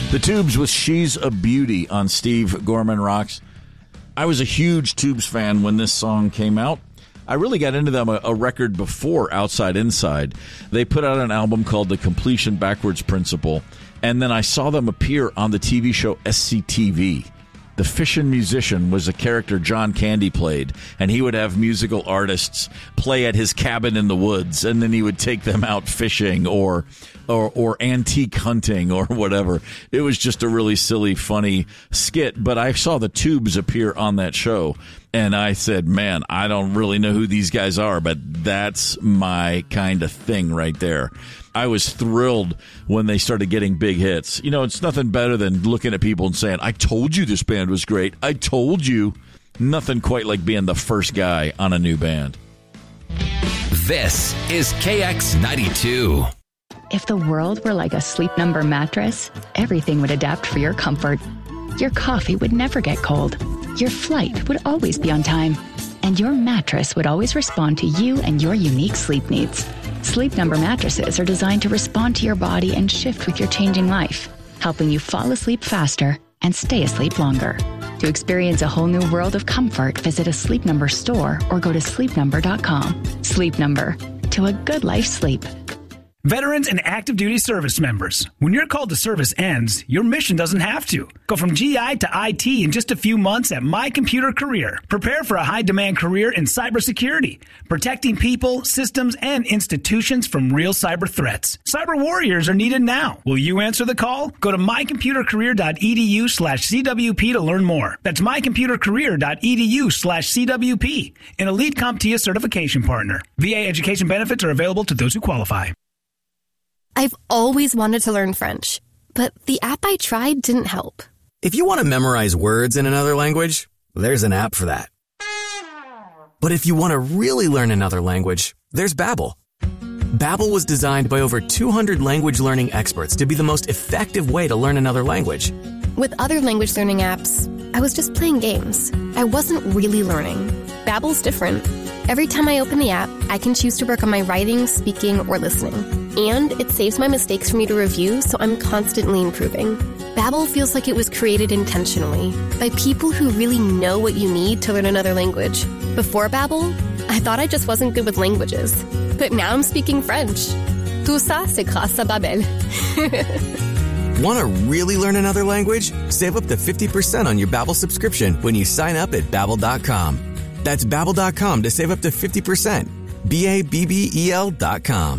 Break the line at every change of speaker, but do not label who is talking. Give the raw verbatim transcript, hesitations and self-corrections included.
The Tubes with She's a Beauty on Steve Gorman Rocks. I was a huge Tubes fan when this song came out. I really got into them a, a record before Outside Inside. They put out an album called The Completion Backwards Principle, and then I saw them appear on the T V show S C T V. The Fishin' Musician was a character John Candy played, and he would have musical artists play at his cabin in the woods, and then he would take them out fishing or or, or antique hunting or whatever. It was just a really silly, funny skit, but I saw the Tubes appear on that show, and I said, man, I don't really know who these guys are, but that's my kind of thing right there. I was thrilled when they started getting big hits. You know, it's nothing better than looking at people and saying, I told you this band was great. I told you. Nothing quite like being the first guy on a new band.
This is K X ninety-two.
If the world were like a Sleep Number mattress, everything would adapt for your comfort. Your coffee would never get cold. Your flight would always be on time. And your mattress would always respond to you and your unique sleep needs. Sleep Number mattresses are designed to respond to your body and shift with your changing life, helping you fall asleep faster and stay asleep longer. To experience a whole new world of comfort, visit a Sleep Number store or go to sleep number dot com. Sleep Number. To a good life sleep.
Veterans and active duty service members, when your call to service ends, your mission doesn't have to. Go from G I to I T in just a few months at My Computer Career. Prepare for a high-demand career in cybersecurity, protecting people, systems, and institutions from real cyber threats. Cyber warriors are needed now. Will you answer the call? Go to my computer career dot e d u slash c w p to learn more. That's my computer career dot e d u slash c w p, an elite CompTIA certification partner. V A education benefits are available to those who qualify.
I've always wanted to learn French, but the app I tried didn't help.
If you want to memorize words in another language, there's an app for that. But if you want to really learn another language, there's Babbel. Babbel was designed by over two hundred language learning experts to be the most effective way to learn another language.
With other language learning apps, I was just playing games. I wasn't really learning. Babbel's different. Every time I open the app, I can choose to work on my writing, speaking, or listening. And it saves my mistakes for me to review, so I'm constantly improving. Babbel feels like it was created intentionally by people who really know what you need to learn another language. Before Babbel, I thought I just wasn't good with languages. But now I'm speaking French. Tout ça, c'est grâce à Babbel.
Want to really learn another language? Save up to fifty percent on your Babbel subscription when you sign up at babbel dot com. That's babbel dot com to save up to fifty percent. B A B B E L dot com.